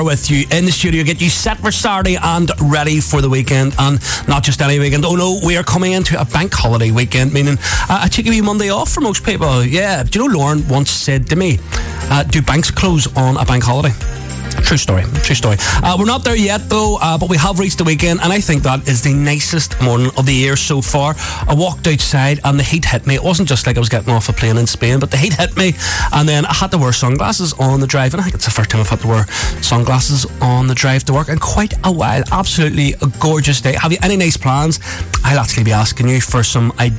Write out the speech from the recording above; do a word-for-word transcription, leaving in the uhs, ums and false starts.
with you in the studio, get you set for Saturday and ready for the weekend, and not just any weekend. Oh no, we are coming into a bank holiday weekend, meaning uh, a cheeky wee Monday off for most people. Yeah, do you know Lauren once said to me, uh, do banks close on a bank holiday? True story, true story. Uh, we're not there yet though, uh, but we have reached the weekend, and I think that is the nicest morning of the year so far. I walked outside and the heat hit me. It wasn't just like I was getting off a plane in Spain, but the heat hit me, and then I had to wear sunglasses on the drive, and I think it's the first time I've had to wear sunglasses on the drive to work in quite a while. Absolutely a gorgeous day. Have you any nice plans? I'll actually be asking you for some ideas